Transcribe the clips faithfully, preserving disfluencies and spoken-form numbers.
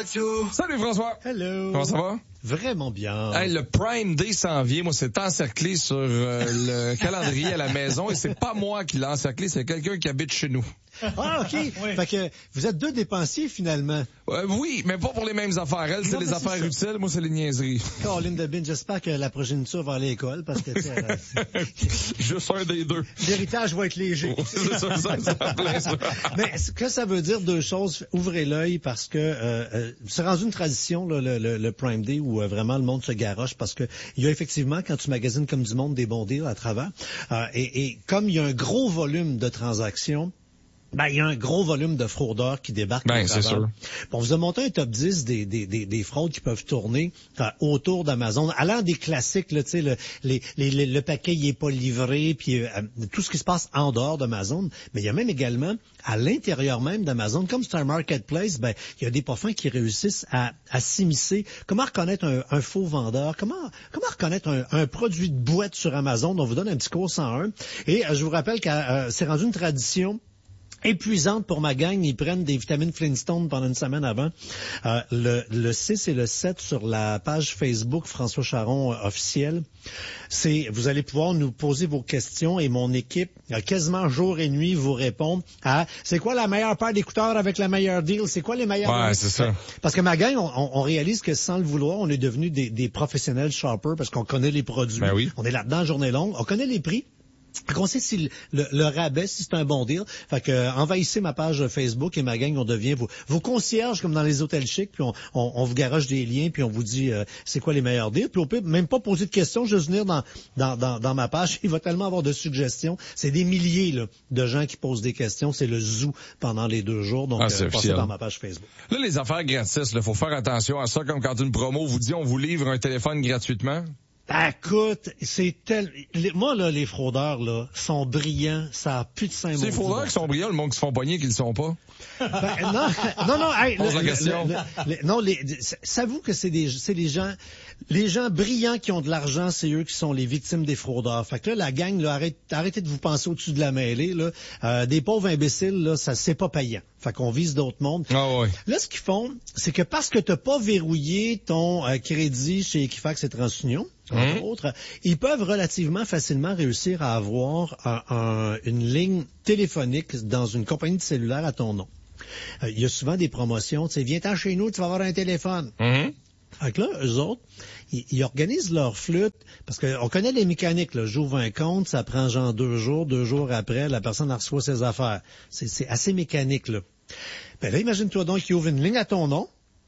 Salut François. Hello. Comment ça va? Vraiment bien. Hey, le Prime Day s'en vient. Moi, c'est encerclé sur euh, le calendrier à la maison et c'est pas moi qui l'ai encerclé, c'est quelqu'un qui habite chez nous. Ah, OK. Oui. Fait que vous êtes deux dépensiers, finalement. Euh, oui, mais pas pour les mêmes affaires. Elle, c'est non, les affaires c'est utiles. Moi, c'est les niaiseries. Caroline Debine, j'espère que la progéniture va aller à l'école parce que, tu sais, juste un des deux. L'héritage va être léger. c'est ça, ça, ça, plein, ça. Mais ce que ça veut dire, deux choses. Ouvrez l'œil parce que euh, euh, c'est rendu une tradition, là, le, le, le Prime Day, où euh, vraiment le monde se garoche parce que il y a effectivement, quand tu magasines comme du monde, des bons deals à travers. Euh, et, et comme il y a un gros volume de transactions, ben, il y a un gros volume de fraudeurs qui débarquent. Ben, c'est sûr. Bon, vous avez monté un top dix des, des, des, des fraudes qui peuvent tourner euh, autour d'Amazon, allant des classiques, là, tu sais, le, les, les, le, le paquet, il est pas livré, puis euh, tout ce qui se passe en dehors d'Amazon. Mais il y a même également, à l'intérieur même d'Amazon, comme c'est un marketplace, ben, il y a des parfums qui réussissent à, à s'immiscer. Comment reconnaître un, un faux vendeur? Comment, comment reconnaître un, un produit de boîte sur Amazon? On vous donne un petit cours cent un. Et euh, je vous rappelle que euh, c'est rendu une tradition épuisante pour ma gang. Ils prennent des vitamines Flintstone pendant une semaine avant. Euh, le, le six et le sept sur la page Facebook François Charon euh, officiel. C'est, vous allez pouvoir nous poser vos questions et mon équipe, euh, quasiment jour et nuit, vous répond à c'est quoi la meilleure paire d'écouteurs avec la meilleure deal? C'est quoi les meilleurs? Ouais, c'est ça. Parce que ma gang, on, on réalise que sans le vouloir, on est devenu des, des professionnels shoppers parce qu'on connaît les produits. Ben oui. On est là-dedans journée longue. On connaît les prix. Fait qu'on sait si le, le, le rabais, si c'est un bon deal. Fait que euh, envahissez ma page Facebook et ma gang, on devient vos, vos concierges comme dans les hôtels chics, puis on, on, on vous garoche des liens, puis on vous dit euh, c'est quoi les meilleurs deals. Puis on peut même pas poser de questions, juste venir dans, dans, dans, dans ma page. Il va tellement avoir de suggestions. C'est des milliers là, de gens qui posent des questions. C'est le zoo pendant les deux jours. Donc, ah, euh, passez dans ma page Facebook. Là, les affaires gratis, il faut faire attention à ça, comme quand une promo vous dit on vous livre un téléphone gratuitement. Écoute, c'est tel... Les, moi, là, les fraudeurs, là, sont brillants. Ça a plus de cinq mots. C'est les fraudeurs qui sont brillants, le monde qui se font pogner qui le sont pas. Ben, non, non, non, hey, Pose le, la question. Le, le, le, non, les, savez-vous que c'est des, c'est les gens, les gens brillants qui ont de l'argent, c'est eux qui sont les victimes des fraudeurs. Fait que là, la gang, là, arrête, arrêtez de vous penser au-dessus de la mêlée, là. Euh, des pauvres imbéciles, là, ça, c'est pas payant. Fait qu'on vise d'autres mondes. Ah ouais. Là, ce qu'ils font, c'est que parce que t'as pas verrouillé ton euh, crédit chez Equifax et TransUnion, entre mmh. autres, ils peuvent relativement facilement réussir à avoir un, un, une ligne téléphonique dans une compagnie de cellulaire à ton nom. Euh, il y a souvent des promotions, tu sais, viens-t'en chez nous, tu vas avoir un téléphone. Mmh. Donc là, eux autres, ils, ils organisent leur flûte, parce qu'on connaît les mécaniques, là. J'ouvre un compte, ça prend genre deux jours, deux jours après, la personne en reçoit ses affaires. C'est, c'est assez mécanique, là. Ben là, imagine-toi donc qu'il ouvre une ligne à ton nom,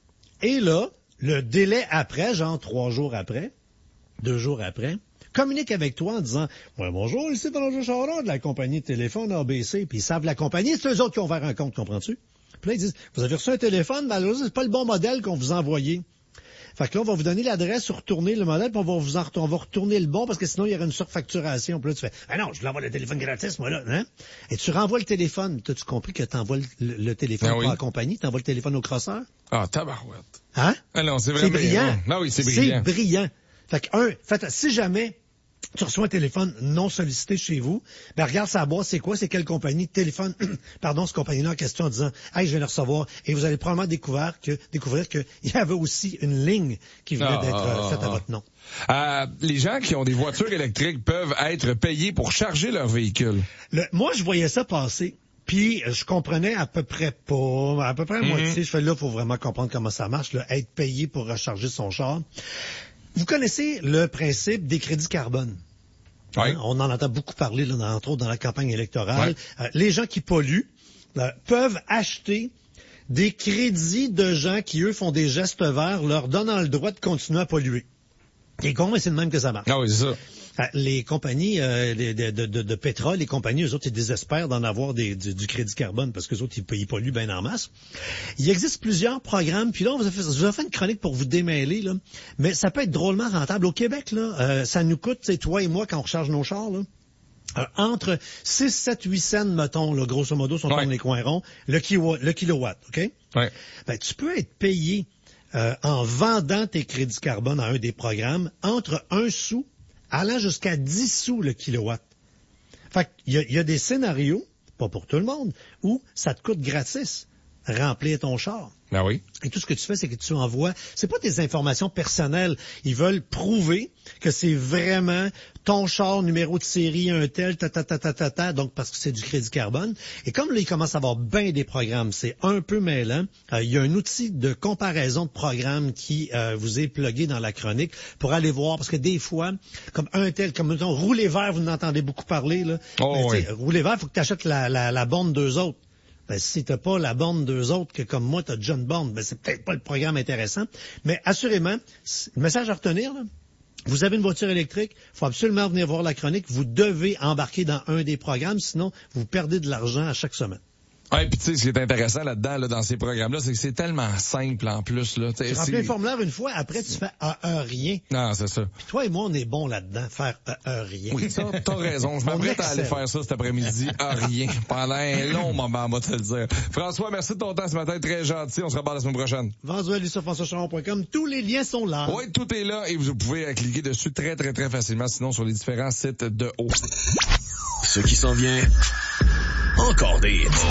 et là, le délai après, genre trois jours après, deux jours après, communique avec toi en disant ouais, « Bonjour, ici François Charon de la compagnie de téléphone A B C. » Puis ils savent la compagnie, c'est eux autres qui ont ouvert un compte, comprends-tu? Puis là, ils disent « Vous avez reçu un téléphone, malheureusement, c'est pas le bon modèle qu'on vous a envoyé. » Fait que là, on va vous donner l'adresse, retourner le modèle, puis on va vous en, on va retourner le bon, parce que sinon, il y aurait une surfacturation. Puis là, tu fais « Ah non, je vous envoie le téléphone gratis, moi, là. » Hein? Et tu renvoies le téléphone. T'as-tu compris que t'envoies le, le, le téléphone ah oui. pas à la compagnie? T'envoies le téléphone au crosseur? Ah, tabarouette. Hein? Ah non, c'est vraiment C'est brillant. Ah oui, c'est brillant. C'est brillant. Fait que, un, fait, si jamais tu reçois un téléphone non sollicité chez vous, ben regarde sa boîte, c'est quoi, c'est quelle compagnie, téléphone, pardon, cette compagnie-là en question en disant « Hey, je viens de recevoir », et vous allez probablement découvrir que découvrir qu'il y avait aussi une ligne qui venait ah, d'être ah, faite à votre nom. Euh, les gens qui ont des voitures électriques peuvent être payés pour charger leur véhicule. Le, moi, je voyais ça passer. Puis, je comprenais à peu près pas, à peu près à mm-hmm. moitié. Je fais là, il faut vraiment comprendre comment ça marche, là, être payé pour recharger son char. Vous connaissez le principe des crédits carbone. Oui. Hein? On en entend beaucoup parler, là, entre autres, dans la campagne électorale. Oui. Euh, les gens qui polluent euh, peuvent acheter des crédits de gens qui, eux, font des gestes verts, leur donnant le droit de continuer à polluer. C'est con, mais c'est le même que ça marche. Ah oui, c'est ça. Les compagnies euh, de, de, de, de pétrole, les compagnies, eux autres, ils désespèrent d'en avoir des, du, du crédit carbone parce que les autres, ils, ils polluent bien en masse. Il existe plusieurs programmes, puis là, on vous a fait, je vous ai fait une chronique pour vous démêler, là, mais ça peut être drôlement rentable. Au Québec, là, euh, ça nous coûte, c'est toi et moi, quand on recharge nos chars, là, euh, entre six, sept, huit cents, mettons, là, grosso modo, si on tourne les coins ronds, le, kilo, le kilowatt, OK? Ouais. Ben, tu peux être payé euh, en vendant tes crédits carbone à un des programmes entre un sou allant jusqu'à dix sous le kilowatt. Fait qu'il y a, il y a des scénarios, pas pour tout le monde, où ça te coûte gratis remplir ton char. Ben oui. Et tout ce que tu fais, c'est que tu envoies, c'est pas tes informations personnelles. Ils veulent prouver que c'est vraiment ton char, numéro de série, un tel, ta, ta, ta, ta, ta, ta, donc parce que c'est du crédit carbone. Et comme là, ils commencent à avoir bien des programmes, c'est un peu mêlant. Euh, il y a un outil de comparaison de programmes qui euh, vous est plugué dans la chronique pour aller voir, parce que des fois, comme un tel, comme mettons, rouler vert, vous en entendez beaucoup parler, là. Oh, Mais, oui. rouler vert, il faut que tu achètes la, la, la borne deux autres. Ben, si t'as pas la borne d'eux autres, que comme moi, t'as déjà une borne, ben, c'est peut-être pas le programme intéressant. Mais assurément, le message à retenir, là, vous avez une voiture électrique, il faut absolument venir voir la chronique. Vous devez embarquer dans un des programmes, sinon vous perdez de l'argent à chaque semaine. Ouais, puis tu sais, ce qui est intéressant là-dedans, là, dans ces programmes-là, c'est que c'est tellement simple en plus. Là. Tu remplis un formulaire une fois, après tu fais un, un rien. Non, c'est ça. Puis toi et moi, on est bons là-dedans, faire un, un rien. Oui, ça, t'as raison. Je m'apprête à aller faire ça cet après-midi, un rien, pendant un long moment, on va te le dire. François, merci de ton temps ce matin, très gentil. On se reparle la semaine prochaine. Vendu à sur françois charon point com. Tous les liens sont là. Oui, tout est là et vous pouvez cliquer dessus très, très, très facilement, sinon sur les différents sites de haut. Ce qui s'en vient, encore des hits.